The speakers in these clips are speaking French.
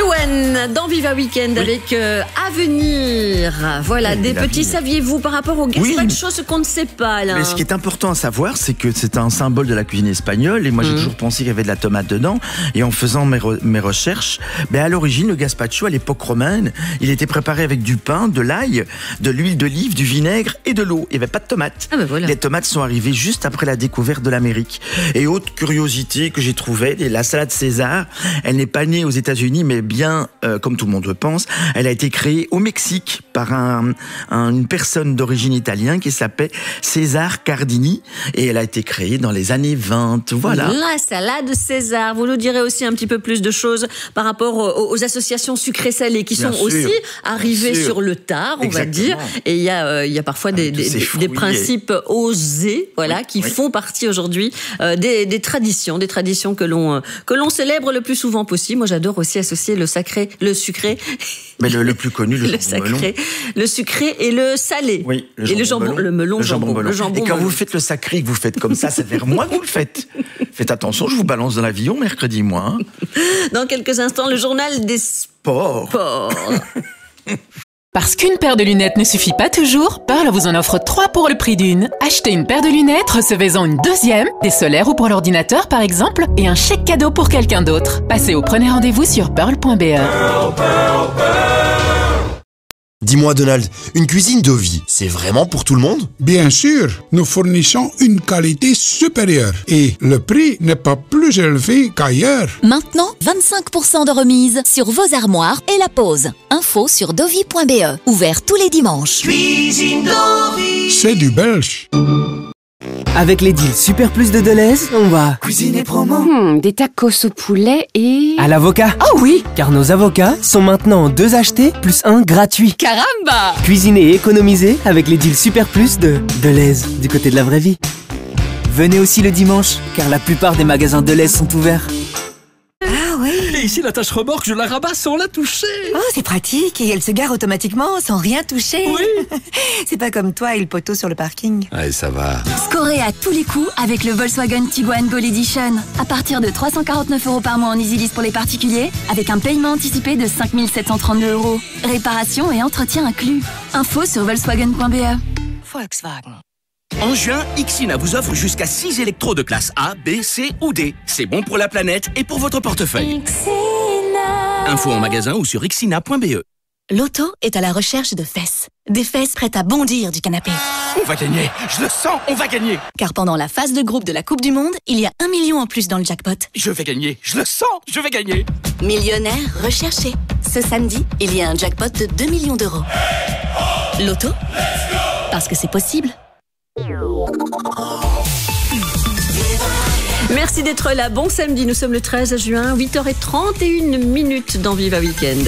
Louane dans Viva Weekend avec Avenir. Voilà, des petits saviez-vous par rapport au gazpacho, ce qu'on ne sait pas là. Mais ce qui est important à savoir, c'est que c'est un symbole de la cuisine espagnole. Et moi, j'ai toujours pensé qu'il y avait de la tomate dedans. Et en faisant mes recherches, à l'origine, le gazpacho, à l'époque romaine, il était préparé avec du pain, de l'ail, de l'huile d'olive, du vinaigre et de l'eau. Il n'y avait pas de tomates. Voilà. Les tomates sont arrivées juste après la découverte de l'Amérique. Et autre curiosité que j'ai trouvée, la salade César, elle n'est pas née aux États-Unis, mais bien, comme tout le monde le pense, elle a été créée au Mexique par une personne d'origine italienne qui s'appelle César Cardini, et elle a été créée dans les années 20. Voilà. La salade César. Vous nous direz aussi un petit peu plus de choses par rapport aux associations sucrées-salées qui sont aussi arrivées sur le tard, on va dire. Et il y a parfois des principes osés, qui font partie aujourd'hui des traditions que l'on célèbre le plus souvent possible. Moi, j'adore aussi associer le sucré. Mais le plus connu, le sucré et le salé. Oui, le melon jambon. Et quand vous faites le sacré, que vous faites comme ça, c'est vers moi que vous le faites. Faites attention, je vous balance dans l'avion mercredi, moi. Dans quelques instants, le journal des sports. Parce qu'une paire de lunettes ne suffit pas toujours, Pearl vous en offre 3 pour le prix d'une. Achetez une paire de lunettes, recevez-en une deuxième, des solaires ou pour l'ordinateur par exemple, et un chèque cadeau pour quelqu'un d'autre. Passez au premier rendez-vous sur pearl.be. Dis-moi Donald, une cuisine Dovi, c'est vraiment pour tout le monde? Bien sûr, nous fournissons une qualité supérieure et le prix n'est pas plus élevé qu'ailleurs. Maintenant, 25% de remise sur vos armoires et la pose. Info sur dovi.be. Ouvert tous les dimanches. Cuisine Dovi. C'est du belge. Avec les deals Super Plus de Deleuze, on va cuisiner promo. Des tacos au poulet et... à l'avocat. Oh oui! Car nos avocats sont maintenant 2 achetés plus 1 gratuit. Caramba! Cuisiner et économiser avec les deals Super Plus de Deleuze, du côté de la vraie vie. Venez aussi le dimanche, car la plupart des magasins Deleuze sont ouverts. Ah oui. Et ici, la tâche remorque, je la rabats sans la toucher. Oh, c'est pratique. Et elle se gare automatiquement sans rien toucher. Oui. C'est pas comme toi et le poteau sur le parking. Allez, ça va. Scorez à tous les coups avec le Volkswagen Tiguan Gold Edition. À partir de 349 € par mois en EasyLease pour les particuliers, avec un paiement anticipé de 5 732 €. Réparation et entretien inclus. Info sur volkswagen.be. Volkswagen. En juin, Ixina vous offre jusqu'à 6 électros de classe A, B, C ou D. C'est bon pour la planète et pour votre portefeuille. Info en magasin ou sur ixina.be. Loto est à la recherche de fesses. Des fesses prêtes à bondir du canapé. On va gagner, je le sens, on va gagner. Car pendant la phase de groupe de la Coupe du Monde, il y a 1 million en plus dans le jackpot. Je vais gagner, je le sens, je vais gagner. Millionnaire recherché. Ce samedi, il y a un jackpot de 2 millions d'euros. Loto, parce que c'est possible. Merci d'être là. Bon samedi, nous sommes le 13 juin, 8h31 dans Viva Weekend.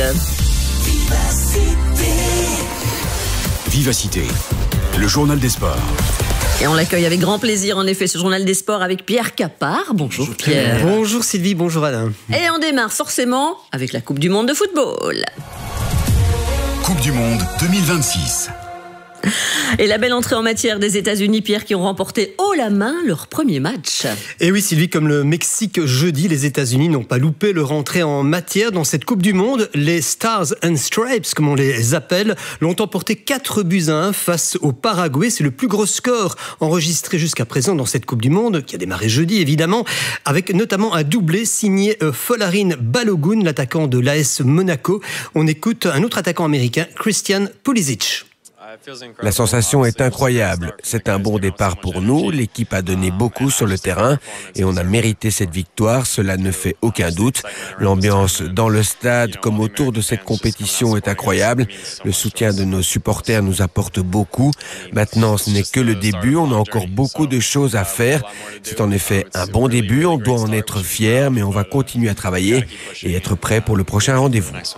Vivacité, le journal des sports. Et on l'accueille avec grand plaisir, en effet, ce journal des sports avec Pierre Capard. Bonjour Pierre. Bonjour Sylvie, bonjour Alain. Et on démarre forcément avec la Coupe du Monde de football. Coupe du Monde 2026. Et la belle entrée en matière des États-Unis, Pierre, qui ont remporté haut la main leur premier match. Et oui Sylvie, comme le Mexique jeudi, les États-Unis n'ont pas loupé leur entrée en matière dans cette Coupe du Monde. Les Stars and Stripes, comme on les appelle, l'ont emporté 4-1 face au Paraguay. C'est le plus gros score enregistré jusqu'à présent dans cette Coupe du Monde, qui a démarré jeudi évidemment, avec notamment un doublé signé Folarin Balogun, l'attaquant de l'AS Monaco. On écoute un autre attaquant américain, Christian Pulisic. La sensation est incroyable. C'est un bon départ pour nous. L'équipe a donné beaucoup sur le terrain et on a mérité cette victoire. Cela ne fait aucun doute. L'ambiance dans le stade comme autour de cette compétition est incroyable. Le soutien de nos supporters nous apporte beaucoup. Maintenant, ce n'est que le début. On a encore beaucoup de choses à faire. C'est en effet un bon début. On doit en être fier, mais on va continuer à travailler et être prêt pour le prochain rendez-vous.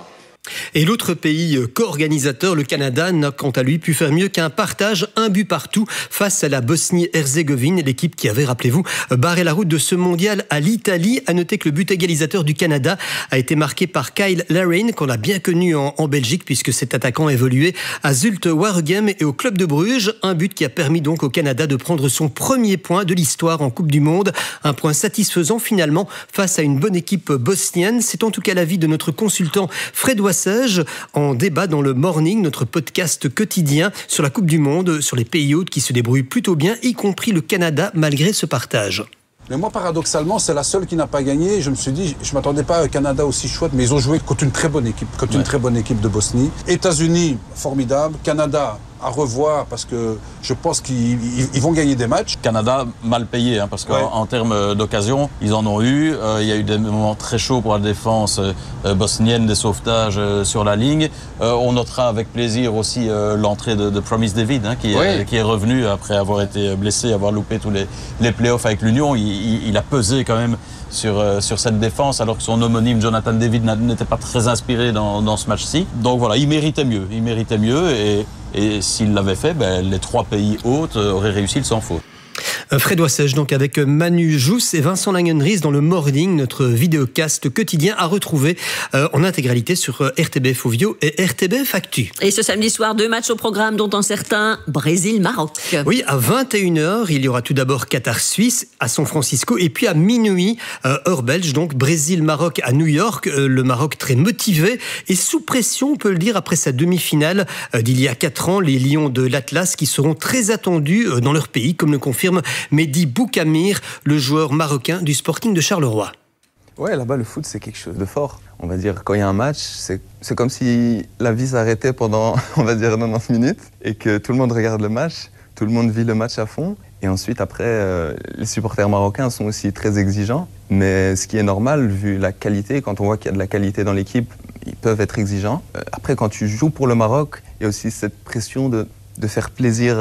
Et l'autre pays co-organisateur, le Canada, n'a quant à lui pu faire mieux qu'un partage, un but partout face à la Bosnie-Herzégovine, l'équipe qui avait, rappelez-vous, barré la route de ce mondial à l'Italie. À noter que le but égalisateur du Canada a été marqué par Kyle Larin, qu'on a bien connu en Belgique, puisque cet attaquant évoluait à Zulte Waregem et au club de Bruges. Un but qui a permis donc au Canada de prendre son premier point de l'histoire en Coupe du Monde. Un point satisfaisant finalement face à une bonne équipe bosnienne. C'est en tout cas l'avis de notre consultant Fred Wassage en débat dans le Morning, notre podcast quotidien sur la Coupe du Monde, sur les pays hôtes qui se débrouillent plutôt bien, y compris le Canada, malgré ce partage. Mais moi, paradoxalement, c'est la seule qui n'a pas gagné. Je me suis dit, je ne m'attendais pas à un Canada aussi chouette, mais ils ont joué contre une très bonne équipe, une très bonne équipe de Bosnie. États-Unis, formidable. Canada, à revoir, parce que je pense qu'ils vont gagner des matchs. Canada, mal payé, parce qu'en termes d'occasion, ils en ont eu. Il y a eu des moments très chauds pour la défense bosnienne, des sauvetages sur la ligne. On notera avec plaisir aussi l'entrée de Promise David, qui est revenu après avoir été blessé, avoir loupé tous les playoffs avec l'Union. Il a pesé quand même sur cette défense, alors que son homonyme Jonathan David n'était pas très inspiré dans ce match-ci. Donc voilà, il méritait mieux et s'il l'avait fait, les 3 pays hôtes auraient réussi le sans faute. Fred Wassage, donc avec Manu Jousse et Vincent Langenries dans le Morning, notre vidéocast quotidien à retrouver en intégralité sur RTBF Ovio et RTBF Actu. Et ce samedi soir, 2 matchs au programme, dont un certain Brésil-Maroc. Oui, à 21h, il y aura tout d'abord Qatar-Suisse à San Francisco et puis à minuit, heure belge, donc Brésil-Maroc à New York. Le Maroc très motivé et sous pression, on peut le dire, après sa demi-finale d'il y a 4 ans, les Lions de l'Atlas qui seront très attendus dans leur pays, comme le confirme Mehdi Boukamir, le joueur marocain du Sporting de Charleroi. Ouais, là-bas, le foot, c'est quelque chose de fort. On va dire, quand il y a un match, c'est comme si la vie s'arrêtait pendant, on va dire, 90 minutes et que tout le monde regarde le match, tout le monde vit le match à fond. Et ensuite, après, les supporters marocains sont aussi très exigeants. Mais ce qui est normal, vu la qualité, quand on voit qu'il y a de la qualité dans l'équipe, ils peuvent être exigeants. Après, quand tu joues pour le Maroc, il y a aussi cette pression de faire plaisir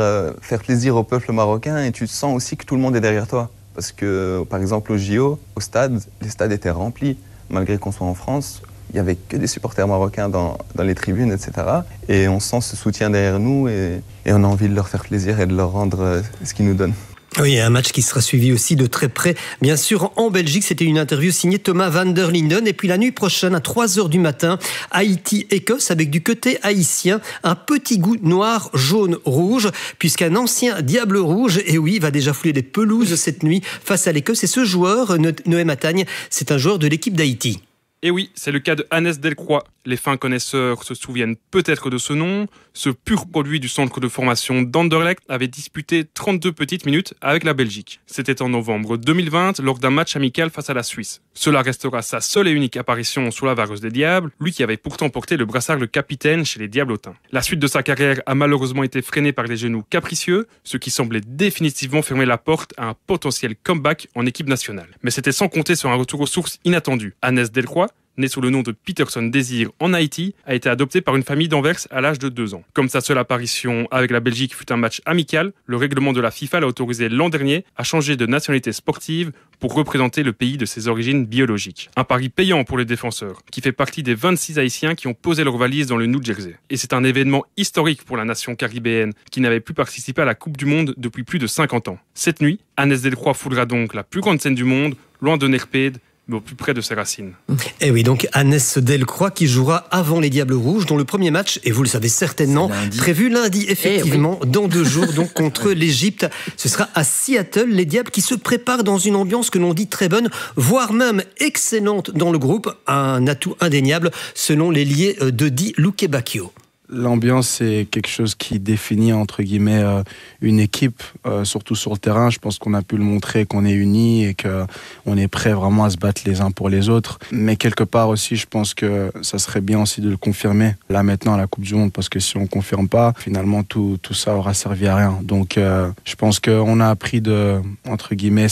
au peuple marocain et tu sens aussi que tout le monde est derrière toi. Parce que, par exemple, au JO, les stades étaient remplis. Malgré qu'on soit en France, il n'y avait que des supporters marocains dans les tribunes, etc. Et on sent ce soutien derrière nous et on a envie de leur faire plaisir et de leur rendre ce qu'ils nous donnent. Oui, un match qui sera suivi aussi de très près. Bien sûr, en Belgique, c'était une interview signée Thomas van der Linden. Et puis la nuit prochaine, à 3h du matin, Haïti-Écosse, avec du côté haïtien, un petit goût noir, jaune, rouge, puisqu'un ancien Diable Rouge, et oui, va déjà fouler des pelouses cette nuit face à l'Écosse. Et ce joueur, Noé Matagne, c'est un joueur de l'équipe d'Haïti. Et oui, c'est le cas de Hannes Delcroix. Les fins connaisseurs se souviennent peut-être de ce nom. Ce pur produit du centre de formation d'Anderlecht avait disputé 32 petites minutes avec la Belgique. C'était en novembre 2020 lors d'un match amical face à la Suisse. Cela restera sa seule et unique apparition sous la vareuse des Diables, lui qui avait pourtant porté le brassard de capitaine chez les Diablotins. La suite de sa carrière a malheureusement été freinée par les genoux capricieux, ce qui semblait définitivement fermer la porte à un potentiel comeback en équipe nationale. Mais c'était sans compter sur un retour aux sources inattendu. Hannes Delcroix, né sous le nom de Peterson Désir en Haïti, a été adopté par une famille d'Anvers à l'âge de 2 ans. Comme sa seule apparition avec la Belgique fut un match amical, le règlement de la FIFA l'a autorisé l'an dernier à changer de nationalité sportive pour représenter le pays de ses origines biologiques. Un pari payant pour les défenseurs, qui fait partie des 26 Haïtiens qui ont posé leurs valises dans le New Jersey. Et c'est un événement historique pour la nation caribéenne, qui n'avait plus participé à la Coupe du Monde depuis plus de 50 ans. Cette nuit, Hannes Delcroix foulera donc la plus grande scène du monde, loin de Nerpede, mais au plus près de ses racines. Et oui, donc Hannes Delcroix qui jouera avant les Diables Rouges, dont le premier match, et vous le savez certainement, prévu lundi, effectivement, dans 2 jours, donc contre l'Égypte. Ce sera à Seattle, les Diables qui se préparent dans une ambiance que l'on dit très bonne, voire même excellente dans le groupe, un atout indéniable, selon l'ailier de Di Lukebakio. L'ambiance, c'est quelque chose qui définit, entre guillemets, une équipe, surtout sur le terrain. Je pense qu'on a pu le montrer, qu'on est unis et qu'on est prêt vraiment à se battre les uns pour les autres. Mais quelque part aussi, je pense que ça serait bien aussi de le confirmer, là maintenant, à la Coupe du Monde, parce que si on ne confirme pas, finalement, tout ça aura servi à rien. Donc, je pense qu'on a appris de, entre guillemets,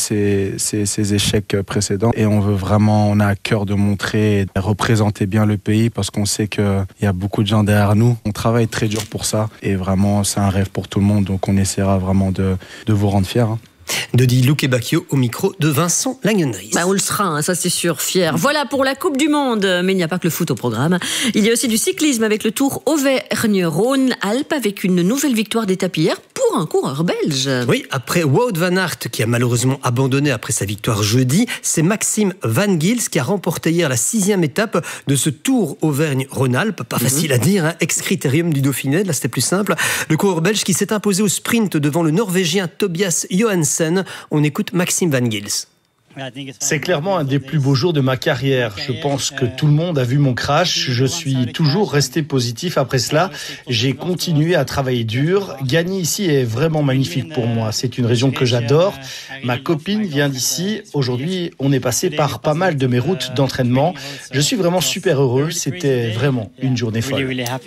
ces échecs précédents et on a à cœur de montrer et de représenter bien le pays, parce qu'on sait qu'il y a beaucoup de gens derrière nous. On travaille très dur pour ça et vraiment c'est un rêve pour tout le monde, donc on essaiera vraiment de vous rendre fiers. Dodi Loukebakio au micro de Vincent Langenries. On le sera, hein, ça c'est sûr, fier. Voilà pour la Coupe du Monde, mais il n'y a pas que le foot au programme. Il y a aussi du cyclisme avec le Tour Auvergne-Rhône-Alpes avec une nouvelle victoire d'étape hier pour un coureur belge. Oui, après Wout van Aert qui a malheureusement abandonné après sa victoire jeudi, c'est Maxime Van Gils qui a remporté hier la 6e étape de ce Tour Auvergne-Rhône-Alpes. Pas facile à dire, hein, ex-critérium du Dauphiné, là c'était plus simple. Le coureur belge qui s'est imposé au sprint devant le Norvégien Tobias Johansen. On écoute Maxime Van Gils. C'est clairement un des plus beaux jours de ma carrière. Je pense que tout le monde a vu mon crash. Je suis toujours resté positif après cela. J'ai continué à travailler dur. Gagner ici est vraiment magnifique pour moi. C'est une région que j'adore. Ma copine vient d'ici. Aujourd'hui, on est passé par pas mal de mes routes d'entraînement. Je suis vraiment super heureux. C'était vraiment une journée folle.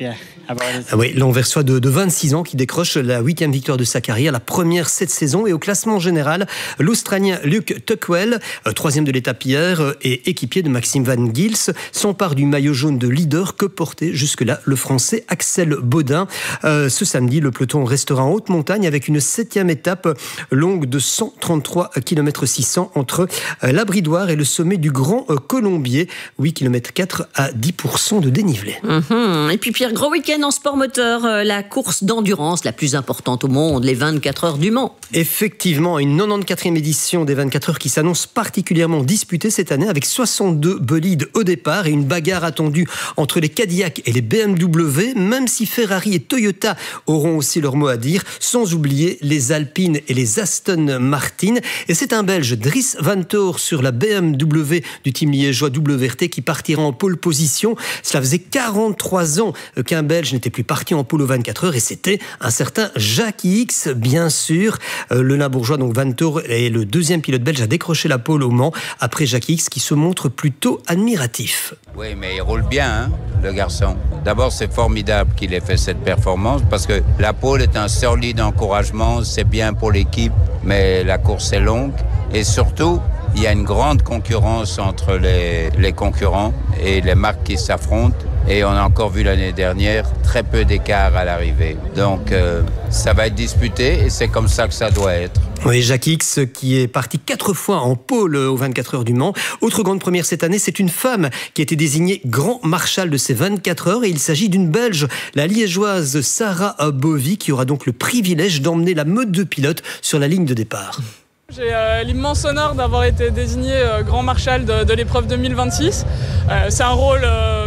Oui, l'Anversois de 26 ans qui décroche la 8e victoire de sa carrière, la première cette saison. Et au classement général, l'Australien Luke Tuckwell, 3e de l'étape hier et équipier de Maxime Van Gils, s'empare du maillot jaune de leader que portait jusque-là le Français Axel Baudin. Ce samedi, le peloton restera en haute montagne avec une 7e étape longue de 133 km 600 entre la Bridoire et le sommet du Grand Colombier. 8 km 4 à 10% de dénivelé. Et puis Pierre, gros week-end en sport moteur, la course d'endurance la plus importante au monde, les 24 heures du Mans. Effectivement, une 94e édition des 24 heures qui s'annonce particulièrement disputée cette année avec 62 bolides au départ et une bagarre attendue entre les Cadillac et les BMW, même si Ferrari et Toyota auront aussi leur mot à dire, sans oublier les Alpine et les Aston Martin. Et c'est un Belge, Dries Vanthoor, sur la BMW du team liégeois WRT qui partira en pole position. Cela faisait 43 ans qu'un Belge n'était plus parti en pole aux 24 heures et c'était un certain Jackie X, bien sûr. Le Limbourgeois, donc Vanthoor, est le 2e pilote belge à décrocher la pole au Mans après Jackie X qui se montre plutôt admiratif. Oui, mais il roule bien, hein, le garçon. D'abord, c'est formidable qu'il ait fait cette performance parce que la pole est un solide encouragement, c'est bien pour l'équipe, mais la course est longue et surtout, il y a une grande concurrence entre les concurrents et les marques qui s'affrontent. Et on a encore vu l'année dernière très peu d'écart à l'arrivée. Donc ça va être disputé et c'est comme ça que ça doit être. Oui, Jackie X qui est parti 4 fois en pole aux 24 heures du Mans. Autre grande première cette année, c'est une femme qui a été désignée grand marshal de ces 24 heures et il s'agit d'une Belge, la liégeoise Sarah Bovy, qui aura donc le privilège d'emmener la meute de pilotes sur la ligne de départ. J'ai l'immense honneur d'avoir été désigné grand marshal de l'épreuve 2026. C'est un rôle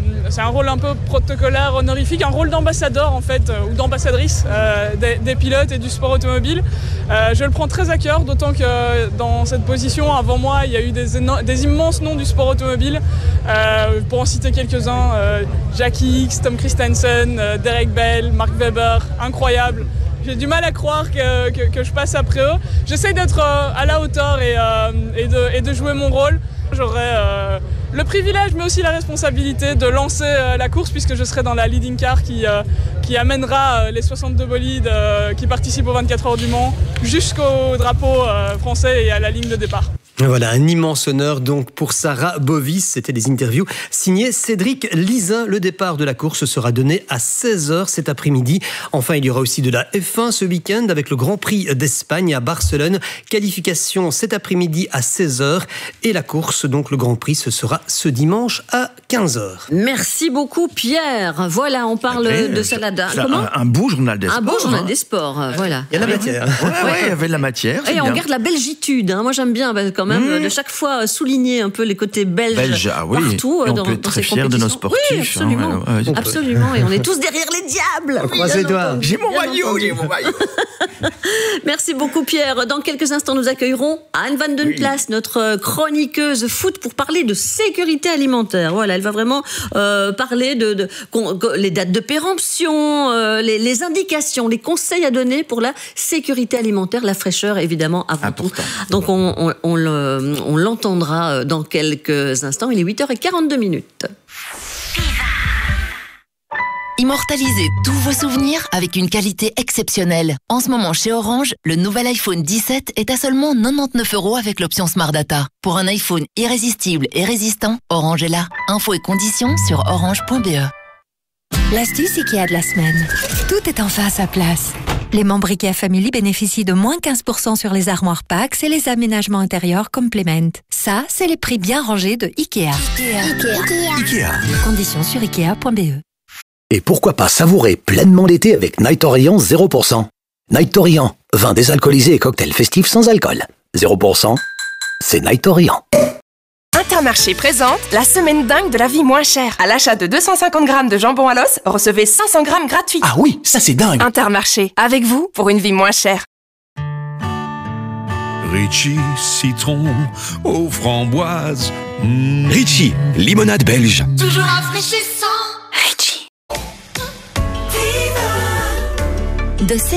un peu protocolaire, honorifique, un rôle d'ambassadeur en fait, ou d'ambassadrice des pilotes et du sport automobile. Je le prends très à cœur, d'autant que dans cette position, avant moi, il y a eu des immenses noms du sport automobile. Pour en citer quelques-uns, Jackie X, Tom Christensen, Derek Bell, Mark Webber, incroyable. J'ai du mal à croire que je passe après eux. J'essaie d'être à la hauteur et de jouer mon rôle. J'aurai le privilège mais aussi la responsabilité de lancer la course puisque je serai dans la leading car qui amènera les 62 bolides qui participent aux 24 heures du Mans jusqu'au drapeau français et à la ligne de départ. Voilà, un immense honneur donc pour Sarah Bovis. C'était des interviews signées Cédric Lizin. Le départ de la course sera donné à 16h cet après-midi. Enfin, il y aura aussi de la F1 ce week-end avec le Grand Prix d'Espagne à Barcelone. Qualification cet après-midi à 16h. Et la course, donc le Grand Prix, ce sera ce dimanche à 15h. Merci beaucoup Pierre. Voilà, on parle de Salada. Comment ? Un beau journal des sports. Un beau journal des sports, voilà. Il y a de la matière. Ouais, il y avait de la matière. Et on garde la belgitude. Moi j'aime bien quand même de chaque fois souligner un peu les côtés belges partout. Et on peut être très fiers de nos sportifs. Oui, absolument. Absolument. Et on est tous derrière les diables. Croise les doigts. J'ai mon maillot. Merci beaucoup Pierre. Dans quelques instants, nous accueillerons Anne Van Den Plas, notre chroniqueuse foot, pour parler de sécurité alimentaire. Voilà, elle va vraiment parler de les dates de péremption, les indications, les conseils à donner pour la sécurité alimentaire, la fraîcheur évidemment avant tout. Donc on l'entendra dans quelques instants. Il est 8h42. Immortalisez tous vos souvenirs avec une qualité exceptionnelle. En ce moment, chez Orange, le nouvel iPhone 17 est à seulement 99 € avec l'option Smart Data. Pour un iPhone irrésistible et résistant, Orange est là. Infos et conditions sur orange.be. L'astuce IKEA de la semaine. Tout est enfin à sa place. Les membres IKEA Family bénéficient de moins 15% sur les armoires Pax et les aménagements intérieurs Complement. Ça, c'est les prix bien rangés de IKEA. Ikea. Conditions sur ikea.be. Et pourquoi pas savourer pleinement l'été avec Night Orient 0%. Night Orient, vin désalcoolisé et cocktail festif sans alcool. 0%, c'est Night Orient. Intermarché présente la semaine dingue de la vie moins chère. À l'achat de 250 grammes de jambon à l'os, recevez 500 grammes gratuits. Ah oui, ça c'est dingue. Intermarché, avec vous pour une vie moins chère. Ritchie, citron aux framboises. Ritchie, limonade belge. Toujours rafraîchissant. De